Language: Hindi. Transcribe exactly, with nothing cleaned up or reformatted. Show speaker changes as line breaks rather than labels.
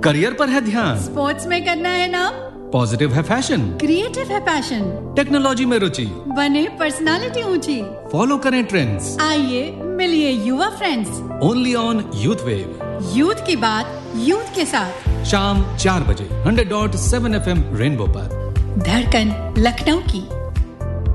करियर पर है ध्यान,
स्पोर्ट्स में करना है नाम,
पॉजिटिव है फैशन,
क्रिएटिव है पैशन,
टेक्नोलॉजी में रुचि,
बने पर्सनालिटी ऊंची,
फॉलो करें ट्रेंड्स।
आइए मिलिए युवा friends,
only on youth wave.
Youth की बात यूथ के साथ,
शाम चार बजे hundred dot seven F M rainbow पर।
धड़कन लखनऊ की।